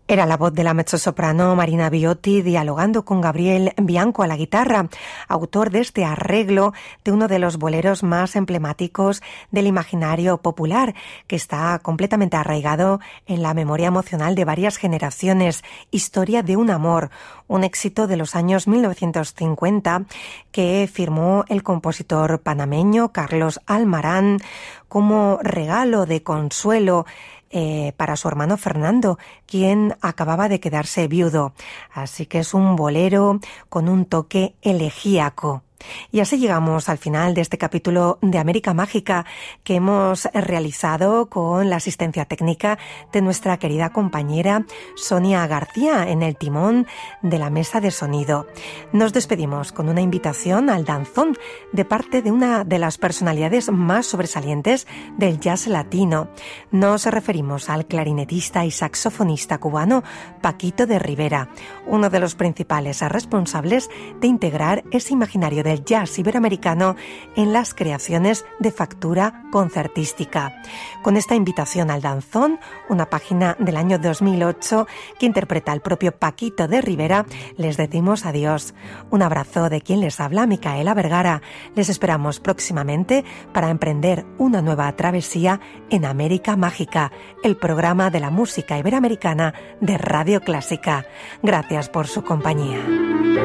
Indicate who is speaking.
Speaker 1: Era la voz de la mezzosoprano Marina Biotti dialogando con Gabriel Bianco a la guitarra, autor de este arreglo de uno de los boleros más emblemáticos del imaginario popular, que está completamente arraigado en la memoria emocional de varias generaciones. Historia de un amor, un éxito de los años 1950 que firmó el compositor panameño Carlos Almarán como regalo de consuelo para su hermano Fernando, quien acababa de quedarse viudo. Así que es un bolero con un toque elegíaco. Y así llegamos al final de este capítulo de América Mágica que hemos realizado con la asistencia técnica de nuestra querida compañera Sonia García en el timón de la mesa de sonido. Nos despedimos con una invitación al danzón de parte de una de las personalidades más sobresalientes del jazz latino. Nos referimos al clarinetista y saxofonista cubano Paquito de Rivera, uno de los principales responsables de integrar ese imaginario del jazz iberoamericano en las creaciones de factura concertística. Con esta invitación al danzón, una página del año 2008 que interpreta el propio Paquito de Rivera, les decimos adiós. Un abrazo de quien les habla, Micaela Vergara. Les esperamos próximamente para emprender una nueva travesía en América Mágica, el programa de la música iberoamericana de Radio Clásica. Gracias por su compañía.